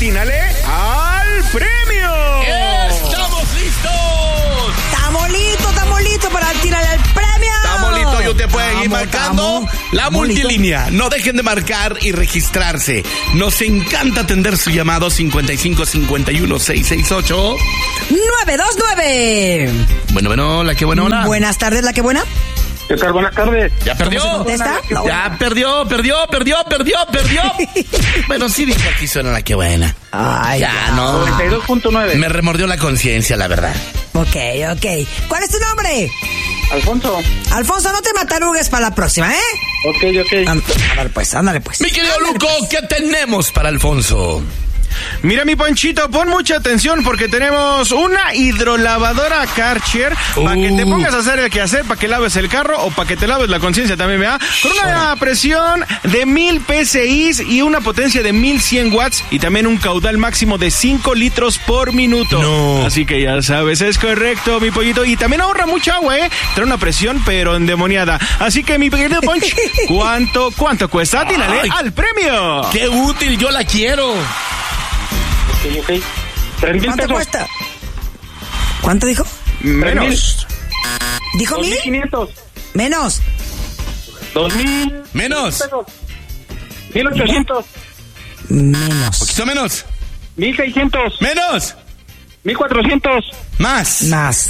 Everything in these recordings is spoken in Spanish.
atínale al premio. ¡Estamos listos! Estamos listos para tirarle al premio. Estamos listos, yo te pueden ir marcando la multilínea. No dejen de marcar y registrarse. Nos encanta atender su llamado 55 51 668 929. Bueno, la que buena, hola. Buenas tardes, la que buena. ¿Qué tal? Buenas tardes. ¿Ya perdió? ¿Cómo se contesta? No. Ya perdió. Bueno, sí dije aquí suena la que buena. Ay, ya, no. 92.9. Me remordió la conciencia, la verdad. Ok. ¿Cuál es tu nombre? Alfonso. Alfonso, no te matarugues para la próxima, ¿eh? Ok. Ándale pues. Mi querido Luco, ¿qué tenemos para Alfonso? Mira, mi Ponchito, pon mucha atención porque tenemos una hidrolavadora Karcher para que te pongas a hacer el quehacer, para que laves el carro o para que te laves la conciencia también, ¿verdad? Con una presión de 1000 PSI y una potencia de 1100 watts y también un caudal máximo de 5 litros por minuto. No. Así que ya sabes, es correcto, mi pollito. Y también ahorra mucha agua, ¿eh? Trae una presión, pero endemoniada. Así que, mi pequeño Ponch, ¿cuánto cuesta? Atínale al premio. ¡Qué útil! Yo la quiero. Ok. 3,000 ¿Cuánto pesos. cuesta? ¿Cuánto dijo? Menos. ¿Dijo 1000? 2,500. Menos. 2,000 Menos. pesos. 1,800. Menos. Poquito menos. 1,600. Menos. 1,400. Más.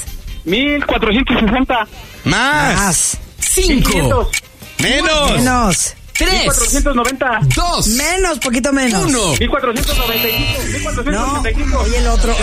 1,460. Más. 5. 1,500. Menos. 3. 1,490. 2. Menos, poquito menos. 1. 1,495. No, 1,495. oye el otro.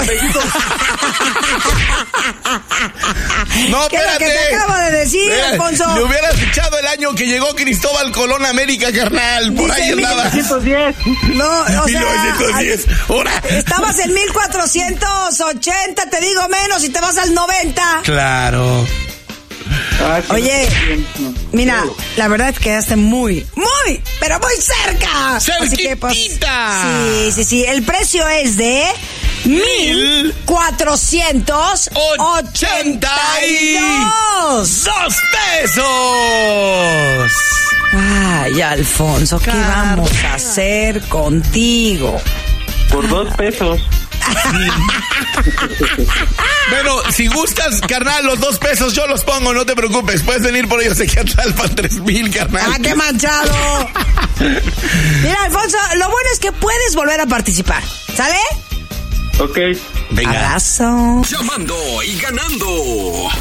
No, ¿Qué es lo que te espérate. acabo de decir, Alfonso? Le hubieras echado el año que llegó Cristóbal Colón a América, carnal. Por Dice ahí andaba. 1,910. No, o sea, 1910. Ahora. estabas en 1480, te digo menos y te vas al 90. Claro. Ah, sí, Oye, no. mira, la verdad es que quedaste pero muy cerca. Así que, pues, ¡Cerquitita! sí. El precio es de 1,482 pesos. Ay, Alfonso, ¿qué vamos a hacer contigo? Por 2 pesos. Bueno, si gustas, carnal, los 2 pesos yo los pongo, no te preocupes. Puedes venir por ellos aquí a Tlalpan 3,000, carnal. ¡Ah, qué manchado! Mira, Alfonso, lo bueno es que puedes volver a participar, ¿sale? Ok. Venga. Abrazo. Llamando y ganando.